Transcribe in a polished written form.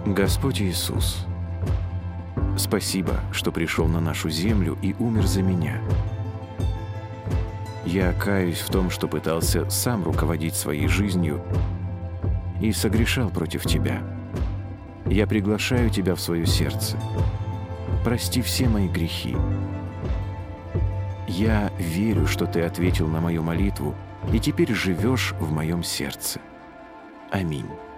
Господь Иисус, спасибо, что пришел на нашу землю и умер за меня. Я каюсь в том, что пытался сам руководить своей жизнью и согрешал против Тебя. Я приглашаю Тебя в свое сердце. Прости все мои грехи. Я верю, что Ты ответил на мою молитву и теперь живешь в моем сердце. Аминь.